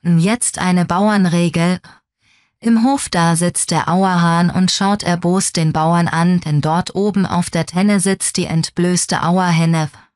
Jetzt eine Bauernregel. Im Hof da sitzt der Auerhahn und schaut erbost den Bauern an, denn dort oben auf der Tenne sitzt die entblößte Auerhenne.